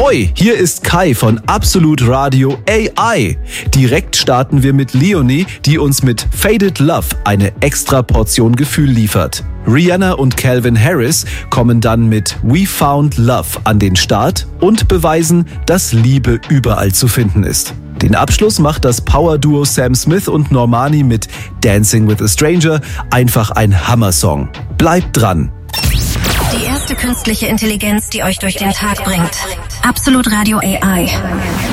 Ahoi, hier ist Kai von Absolut Radio AI. Direkt starten wir mit Leonie, die uns mit Faded Love eine extra Portion Gefühl liefert. Rihanna und Calvin Harris kommen dann mit We Found Love an den Start und beweisen, dass Liebe überall zu finden ist. Den Abschluss macht das Power-Duo Sam Smith und Normani mit Dancing with a Stranger, einfach ein Hammer-Song. Bleibt dran! Die erste künstliche Intelligenz, die euch durch den Tag bringt. Absolut Radio AI.